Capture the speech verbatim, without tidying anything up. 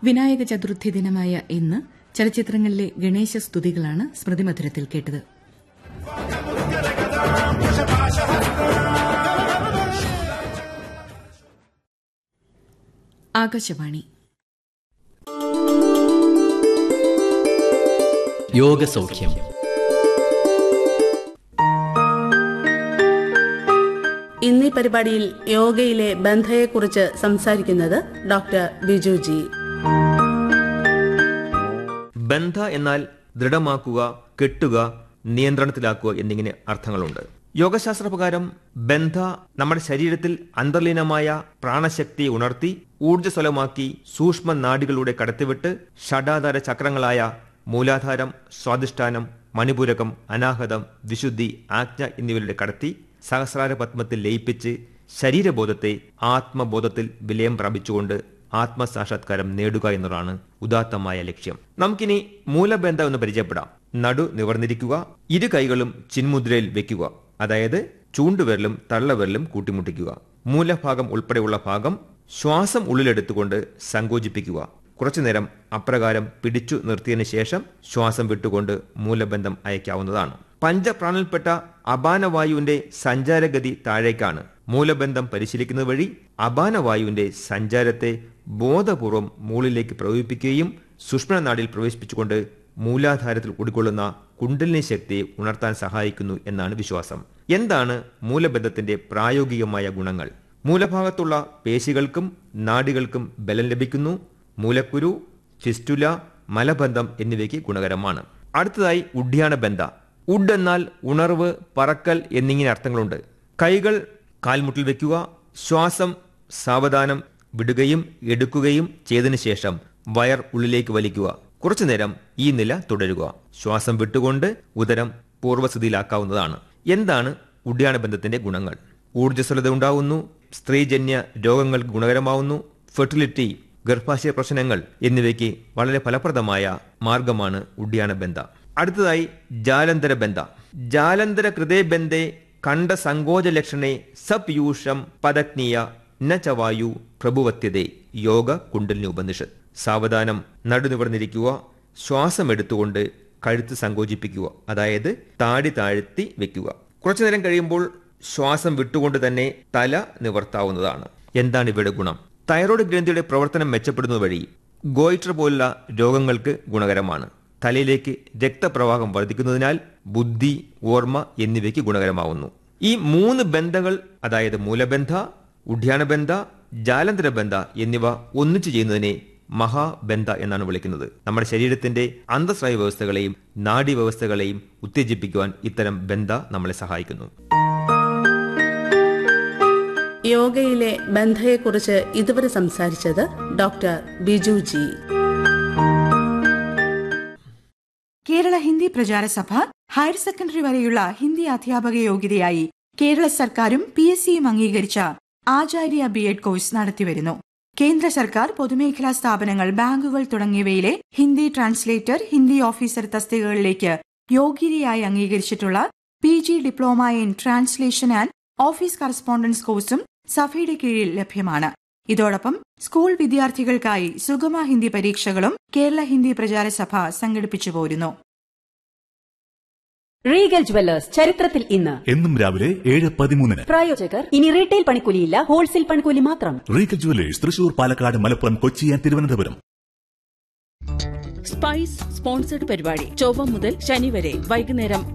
വിനായക ചതുർത്ഥി ദിനമായ ഇന്ന് ചലച്ചിത്രങ്ങളിലെ ഗണേശ സ്തുതികളാണ് സ്മൃതിമധുരത്തിൽ കേട്ടത്. ആകാശവാണി യോഗസൗഖ്യം. ഇന്നീ പരിപാടിയിൽ യോഗയിലെ ബന്ധയെക്കുറിച്ച് സംസാരിക്കുന്നത് ഡോക്ടർ ബിജുജി. ബന്ധ എന്നാൽ ദൃഢമാക്കുക, കെട്ടുക, നിയന്ത്രണത്തിലാക്കുക എന്നിങ്ങനെ അർത്ഥങ്ങളുണ്ട്. യോഗശാസ്ത്രപ്രകാരം ബന്ധ നമ്മുടെ ശരീരത്തിൽ അന്തർലീനമായ പ്രാണശക്തിയെ ഉണർത്തി ഊർജ്ജസ്വലമാക്കി സൂക്ഷ്മ നാഡികളിലൂടെ കടത്തിവിട്ട് ഷഡാധാര ചക്രങ്ങളായ മൂലാധാരം, സ്വാധിഷ്ഠാനം, മണിപൂരകം, അനാഹതം, വിശുദ്ധി, ആജ്ഞ എന്നിവരുടെ കടത്തി സഹസ്രാര പത്മത്തിൽ ലയിപ്പിച്ച് ശരീരബോധത്തെ ആത്മബോധത്തിൽ വിലയം പ്രാപിച്ചുകൊണ്ട് ആത്മസാക്ഷാത്കാരം നേടുക എന്നതാണ് ഉദാത്തമായ ലക്ഷ്യം. നമുക്കിനി മൂലബന്ധം എന്ന് പരിചയപ്പെടാം. നടു നിവർന്നിരിക്കുക, ഇരു കൈകളും ചിന്മുദ്രയിൽ വെക്കുക, അതായത് ചൂണ്ടുവിരലും തള്ളവിരലും കൂട്ടിമുട്ടിക്കുക. മൂലഭാഗം ഉൾപ്പെടെയുള്ള ഭാഗം ശ്വാസം ഉള്ളിലെടുത്തുകൊണ്ട് സങ്കോചിപ്പിക്കുക. കുറച്ചുനേരം അപ്രകാരം പിടിച്ചു നിർത്തിയതിനു ശേഷം ശ്വാസം വിട്ടുകൊണ്ട് മൂലബന്ധം അയക്കാവുന്നതാണ്. പഞ്ചപ്രാണൽപ്പെട്ട അപാനവായുവിന്റെ സഞ്ചാരഗതി താഴേക്കാണ്. മൂലബന്ധം പരിശീലിക്കുന്നത് വഴി അപാനവായുവിന്റെ സഞ്ചാരത്തെ ബോധപൂർവം മൂളിലേക്ക് പ്രവഹിപ്പിക്കുകയും സുഷ്മനാഡിയിൽ പ്രവേശിപ്പിച്ചുകൊണ്ട് മൂലാധാരത്തിൽ ഉൾക്കൊള്ളുന്ന കുണ്ടലിനി ശക്തിയെ ഉണർത്താൻ സഹായിക്കുന്നു എന്നാണ് വിശ്വാസം. എന്താണ് മൂലബന്ധത്തിന്റെ പ്രായോഗികമായ ഗുണങ്ങൾ? മൂലഭാഗത്തുള്ള പേശികൾക്കും നാഡികൾക്കും ബലം ലഭിക്കുന്നു. മൂലക്കുരു, ഫിസ്റ്റുല, മലബന്ധം എന്നിവയ്ക്ക് ഗുണകരമാണ്. അടുത്തതായി ഉഡ്യാന ബന്ധ. ഉഡ് എന്നാൽ ഉണർവ്, പറക്കൽ എന്നിങ്ങനെ അർത്ഥങ്ങളുണ്ട്. കൈകൾ കാൽമുട്ടിൽ വെക്കുക, ശ്വാസം സാവധാനം വിടുകയും എടുക്കുകയും ചെയ്തതിനു ശേഷം വയർ ഉള്ളിലേക്ക് വലിക്കുക. കുറച്ചുനേരം ഈ നില തുടരുക. ശ്വാസം വിട്ടുകൊണ്ട് ഉദരം പൂർവ്വസ്ഥിതിയിലാക്കാവുന്നതാണ്. എന്താണ് ഉഡ്യാന ബന്ധത്തിന്റെ ഗുണങ്ങൾ? ഊർജ്ജസ്വലത ഉണ്ടാവുന്നു, സ്ത്രീജന്യ രോഗങ്ങൾക്ക് ഗുണകരമാവുന്നു, ഫെർട്ടിലിറ്റി, ഗർഭാശയ പ്രശ്നങ്ങൾ എന്നിവയ്ക്ക് വളരെ ഫലപ്രദമായ മാർഗമാണ് ഉഡ്യാന ബന്ധ. അടുത്തതായി ജാലന്തര ബന്ധ. ജാലന്തര കൃതേബന്ധേ കണ്ഠ സങ്കോച ലക്ഷണേ സപ്യൂഷം പദഗ്നീയ ന ചവായു പ്രഭുവത്യതേ യോഗ കുണ്ടലിനി ഉപനിഷത്ത്. സാവധാനം നടുനിവർന്നിരിക്കുക, ശ്വാസം എടുത്തുകൊണ്ട് കഴുത്ത് സങ്കോചിപ്പിക്കുക, അതായത് താടി താഴ്ത്തി വെക്കുക. കുറച്ചുനേരം കഴിയുമ്പോൾ ശ്വാസം വിട്ടുകൊണ്ട് തന്നെ തല നിവർത്താവുന്നതാണ്. എന്താണ് ഇവയുടെ ഗുണം? തൈറോയ്ഡ് ഗ്രന്ഥിയുടെ പ്രവർത്തനം മെച്ചപ്പെടുന്നത് വഴി ഗോയിറ്റർ പോലുള്ള രോഗങ്ങൾക്ക് ഗുണകരമാണ്. തലയിലേക്ക് രക്തപ്രവാഹം വർദ്ധിക്കുന്നതിനാൽ ബുദ്ധി, ഓർമ്മ എന്നിവയ്ക്ക് ഗുണകരമാവുന്നു. ഈ മൂന്ന് ബന്ധങ്ങൾ, അതായത് മൂലബന്ധ, ഉഡ്യാനബന്ധ, ജാലന്തര ബന്ധ എന്നിവ ഒന്നിച്ചു ചെയ്യുന്നതിനെ മഹാബന്ധ എന്നാണ് വിളിക്കുന്നത്. നമ്മുടെ ശരീരത്തിന്റെ അന്തസ്രായ വ്യവസ്ഥകളെയും നാഡീവ്യവസ്ഥകളെയും ഉത്തേജിപ്പിക്കുവാൻ ഇത്തരം ബന്ധ നമ്മളെ സഹായിക്കുന്നു. യോഗയിലെ ബന്ധയെക്കുറിച്ച് ഇതുവരെ സംസാരിച്ചത് ഡോക്ടർ ബിജുജി. കേരള ഹിന്ദി പ്രചാര സഭ ഹയർ സെക്കൻഡറി വരെയുള്ള ഹിന്ദി അധ്യാപക യോഗ്യതയായി കേരള സർക്കാരും പി എസ് സിയും അംഗീകരിച്ച ആചാര്യ ബി എഡ് കോഴ്സ് നടത്തിവരുന്നു. കേന്ദ്ര സർക്കാർ, പൊതുമേഖലാ സ്ഥാപനങ്ങൾ, ബാങ്കുകൾ തുടങ്ങിയവയിലെ Hindi translator, Hindi officer തസ്തികകളിലേക്ക് യോഗ്യതയായി അംഗീകരിച്ചിട്ടുള്ള P G diploma in translation and office correspondence കോഴ്സും സഭയുടെ കീഴിൽ ലഭ്യമാണ്. ഇതോടൊപ്പം സ്കൂൾ വിദ്യാർത്ഥികൾക്കായി സുഗമ ഹിന്ദി പരീക്ഷകളും കേരള ഹിന്ദി പ്രചാര സഭ സംഘടിപ്പിച്ചു പോരുന്നു. റീഗൽ ജുവല്ലേഴ്സ് ചരിത്രത്തിൽ ഇന്ന് എന്നും രാവിലെ ഏഴ് പതിമൂന്നിന്. പ്രായോജകർ ഇനി റീറ്റെയിൽ പണിക്കൂലിയില്ല, ഹോൾസെയിൽ പണിക്കൂലി മാത്രം. Regal jewellers Thrissur, Palakkad, Malappuram, Kochi and Thiruvananthapuram. Spice sponsored പരിപാടി ചൊവ്വ മുതൽ ശനി വരെ വൈകുന്നേരം